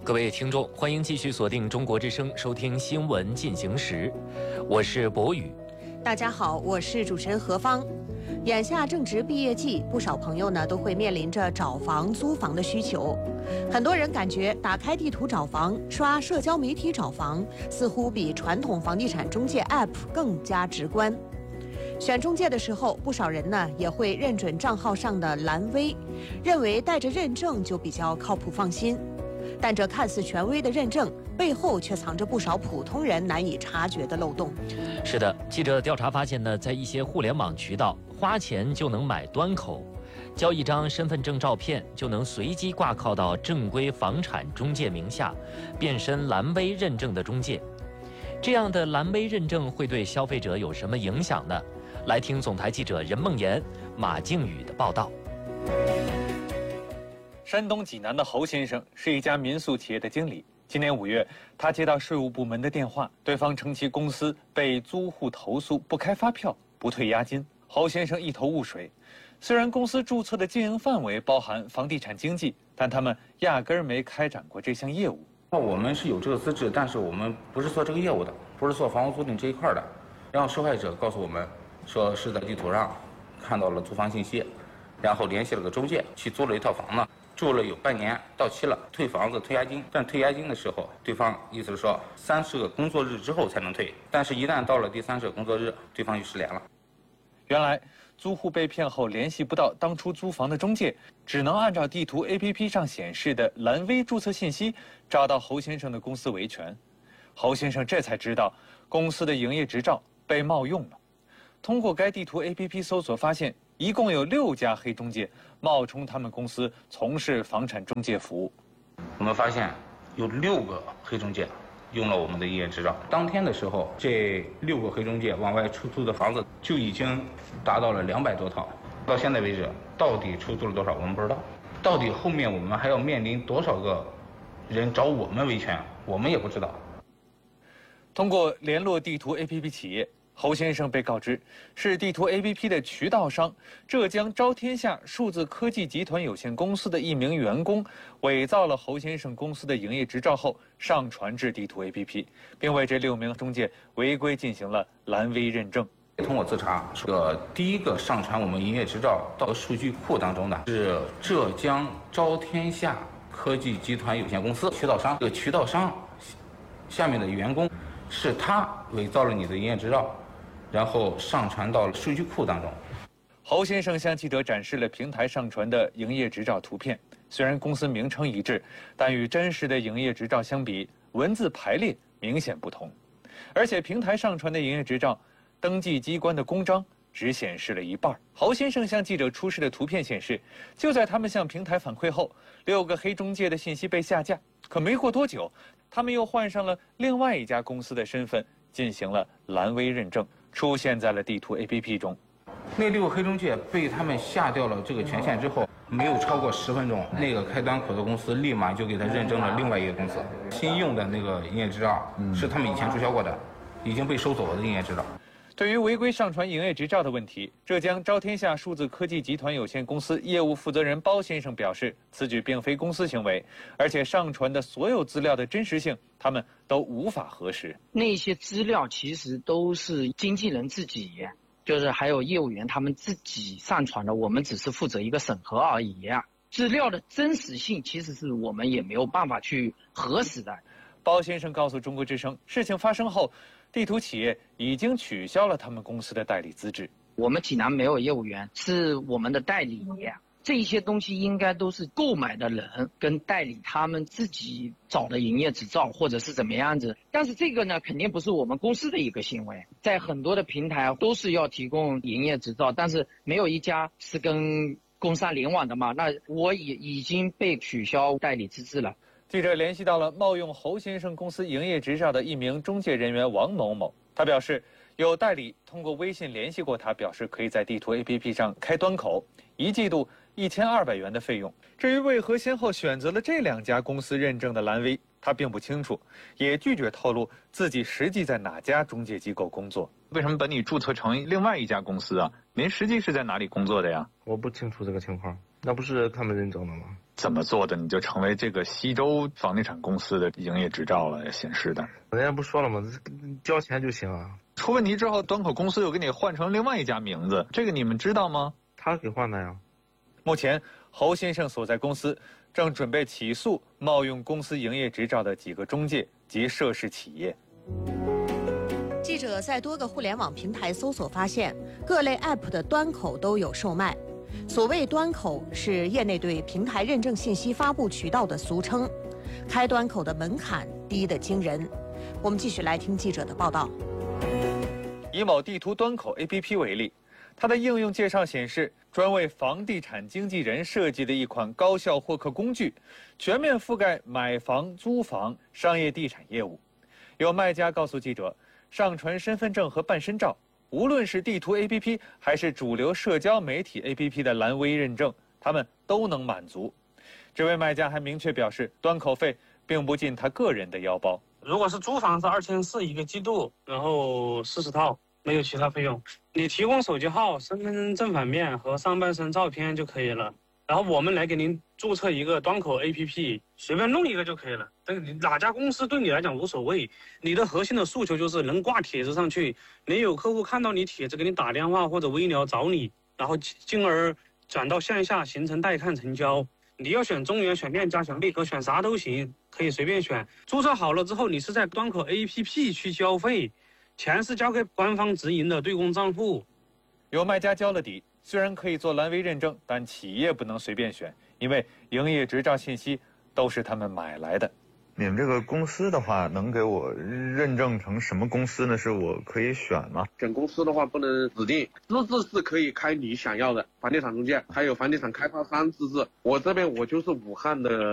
各位听众，欢迎继续锁定中国之声，收听新闻进行时，我是博宇。 大家好，我是主持人何芳。眼下正值毕业季，不少朋友呢都会面临着找房、租房的需求。很多人感觉打开地图找房、刷社交媒体找房，似乎比传统房地产中介 App 更加直观。选中介的时候，不少人呢也会认准账号上的蓝 V， 认为带着认证就比较靠谱放心。但这看似权威的认证背后，却藏着不少普通人难以察觉的漏洞。 是的，记者调查发现呢，在一些互联网渠道，花钱就能买端口，交一张身份证照片就能随机挂靠到正规房产中介名下，变身蓝 V 认证的中介。这样的蓝 V 认证会对消费者有什么影响呢？来听总台记者任梦妍、马靖宇的报道。 山东济南的侯先生是一家民宿企业的经理。今年5月，他接到税务部门的电话，对方称其公司被租户投诉不开发票、不退押金。侯先生一头雾水。虽然公司注册的经营范围包含房地产经纪，但他们压根儿没开展过这项业务。 我们是有这个资质，但是我们不是做这个业务的，不是做房屋租赁这一块的。然后受害者告诉我们说是在地图上看到了租房信息，然后联系了个中介去租了一套房呢。住了有半年，到期了，退房子退押金。但退押金的时候，对方意思是说30个工作日之后才能退，但是一旦到了第30个工作日，对方就失联了。 原来租户被骗后联系不到当初租房的中介，只能按照地图 APP 上显示的蓝 V 注册信息找到侯先生的公司维权。侯先生这才知道公司的营业执照被冒用了。通过该地图 APP 搜索发现，一共有6家黑中介冒充他们公司从事房产中介服务。 我们发现有6个黑中介用了我们的营业执照。当天的时候，这6个黑中介往外出租的房子就已经达到了200多套。到现在为止，到底出租了多少我们不知道。到底后面我们还要面临多少个人找我们维权，我们也不知道。 通过联络地图 APP 企业，侯先生被告知是地图 APP 的渠道商浙江招天下数字科技集团有限公司的一名员工，伪造了侯先生公司的营业执照后上传至地图 APP， 并为这6名中介违规进行了蓝 V 认证。 通过自查，第一个上传我们营业执照到数据库当中的是浙江招天下科技集团有限公司渠道商。这个渠道商下面的员工是他伪造了你的营业执照，然后上传到了数据库当中。 侯先生向记者展示了平台上传的营业执照图片，虽然公司名称一致，但与真实的营业执照相比，文字排列明显不同。而且平台上传的营业执照登记机关的公章只显示了一半。侯先生向记者出示的图片显示，就在他们向平台反馈后，6个黑中介的信息被下架。可没过多久，他们又换上了另外一家公司的身份，进行了蓝 V 认证，出现在了地图 APP 中。 那6个黑中介被他们下掉了这个权限之后，没有超过10分钟，那个开端口的公司立马就给他认证了另外一个公司。新用的那个营业执照是他们以前注销过的，已经被收走了的营业执照。 对于违规上传营业执照的问题，浙江招天下数字科技集团有限公司业务负责人包先生表示，此举并非公司行为，而且上传的所有资料的真实性，他们都无法核实。 那些资料其实都是经纪人自己，就是还有业务员他们自己上传的，我们只是负责一个审核而已。资料的真实性其实是我们也没有办法去核实的。 包先生告诉中国之声，事情发生后，地图企业已经取消了他们公司的代理资质。 我们济南没有业务员，是我们的代理。这些东西应该都是购买的人跟代理他们自己找的营业执照，或者是怎么样子。但是这个呢，肯定不是我们公司的一个行为。在很多的平台都是要提供营业执照，但是没有一家是跟工商联网的嘛。那我也已经被取消代理资质了。 记者联系到了冒用侯先生公司营业执照的一名中介人员王某某，他表示有代理通过微信联系过他，表示可以在地图 APP 上开端口，1季度1200元的费用。至于为何先后选择了这2家公司认证的蓝 V， 他并不清楚，也拒绝透露自己实际在哪家中介机构工作。 为什么把你注册成另外一家公司啊？您实际是在哪里工作的呀？ 我不清楚这个情况，那不是他们认证的吗？ 怎么做的，你就成为这个西周房地产公司的营业执照了显示的？ 人家不说了吗？交钱就行啊。 出问题之后，端口公司又给你换成另外一家名字，这个你们知道吗？ 他给换的呀。 目前，侯先生所在公司正准备起诉冒用公司营业执照的几个中介及涉事企业。 记者在多个互联网平台搜索发现，各类 App 的端口都有售卖。所谓端口是业内对平台认证信息发布渠道的俗称，开端口的门槛低得惊人。我们继续来听记者的报道。 以某地图端口 APP 为例，它的应用介绍显示，专为房地产经纪人设计的一款高效获客工具，全面覆盖买房、租房、商业地产业务。有卖家告诉记者，上传身份证和办身照，无论是地图 APP 还是主流社交媒体 APP 的蓝 V 认证，他们都能满足。这位卖家还明确表示，端口费并不进他个人的腰包。 如果是租房是2400一个季度，然后40套，没有其他费用。你提供手机号、身份证正反面和上半身照片就可以了。然后我们来给您注册一个端口 APP， 随便弄一个就可以了。这个哪家公司对你来讲无所谓，你的核心的诉求就是能挂帖子上去，能有客户看到你帖子给你打电话或者微聊找你，然后进而转到线下形成带看成交。你要选中原、选链家、选贝壳，选啥都行，可以随便选。注册好了之后，你是在端口 APP 去交费，钱是交给官方直营的对公账户。 有卖家交了底，虽然可以做蓝 V 认证，但企业不能随便选，因为营业执照信息都是他们买来的。 你们这个公司的话，能给我认证成什么公司呢？是我可以选吗？ 选公司的话不能指定，资质是可以开你想要的房地产中介，还有房地产开发商资质。我这边我就是武汉的